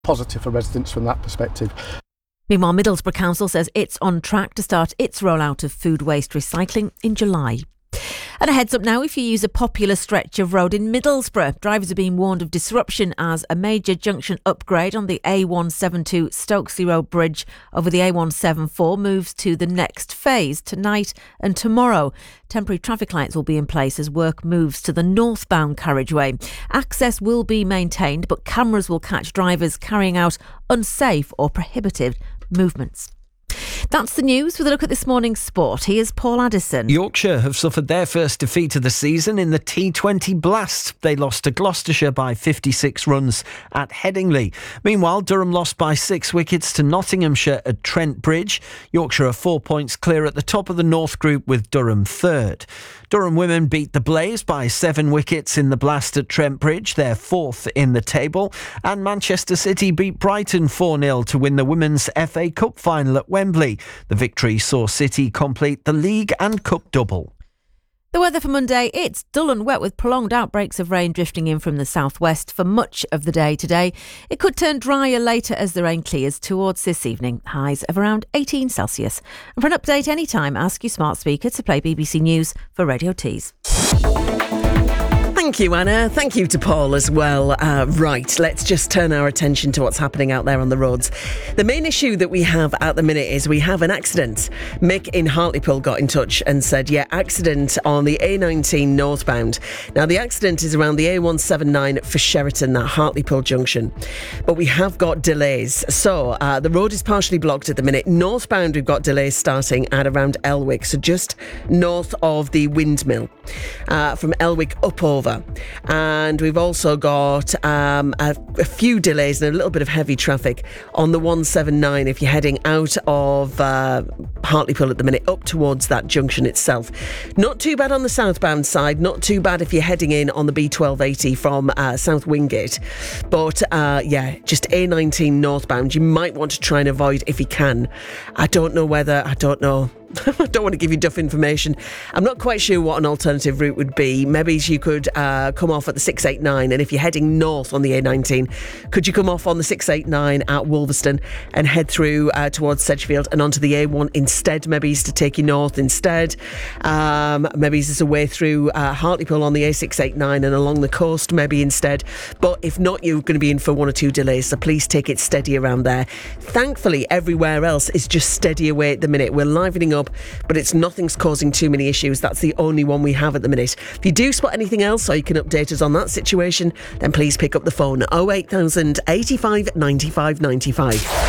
positive for residents from that perspective. Meanwhile, Middlesbrough Council says it's on track to start its rollout of food waste recycling in July. And a heads up now, if you use a popular stretch of road in Middlesbrough, drivers are being warned of disruption as a major junction upgrade on the A172 Stokesay Road Bridge over the A174 moves to the next phase tonight and tomorrow. Temporary traffic lights will be in place as work moves to the northbound carriageway. Access will be maintained, but cameras will catch drivers carrying out unsafe or prohibited movements. That's the news with a look at this morning's sport. Here's Paul Addison. Yorkshire have suffered their first defeat of the season in the T20 Blast. They lost to Gloucestershire by 56 runs at Headingley. Meanwhile, Durham lost by 6 wickets to Nottinghamshire at Trent Bridge. Yorkshire are 4 points clear at the top of the North Group with Durham third. Durham women beat the Blaze by 7 wickets in the Blast at Trent Bridge. They're 4th in the table. And Manchester City beat Brighton 4-0 to win the Women's FA Cup final at Wembley. The victory saw City complete the league and cup double. The weather for Monday, it's dull and wet with prolonged outbreaks of rain drifting in from the southwest for much of the day today. It could turn drier later as the rain clears towards this evening. Highs of around 18 Celsius. And for an update anytime, ask your smart speaker to play BBC News for Radio Tees. Thank you, Anna. Thank you to Paul as well. Right, let's just turn our attention to what's happening out there on the roads. The main issue that we have at the minute is we have an accident. Mick in Hartlepool got in touch and said, accident on the A19 northbound. Now, the accident is around the A179 for Sheraton, that Hartlepool junction. But we have got delays. So, the road is partially blocked at the minute. Northbound, we've got delays starting at around Elwick, so just north of the windmill. From Elwick up over. And we've also got a few delays and a little bit of heavy traffic on the 179 if you're heading out of Hartlepool at the minute up towards that junction itself. Not too bad on the southbound side, not too bad if you're heading in on the B1280 from South Wingate, but just A19 northbound you might want to try and avoid if you can. I don't know I don't want to give you duff information. I'm not quite sure what an alternative route would be. Maybe you could come off at the 689, and if you're heading north on the A19, could you come off on the 689 at Wolverston and head through towards Sedgefield and onto the A1 instead? Maybe it's to take you north instead. Maybe it's a way through Hartlepool on the A689 and along the coast maybe instead. But if not, you're going to be in for 1 or 2 delays, so please take it steady around there. Thankfully, everywhere else is just steady away at the minute. We're livening up, but nothing's causing too many issues. That's the only one we have at the minute. If you do spot anything else or you can update us on that situation, then please pick up the phone 08000 85 95 95.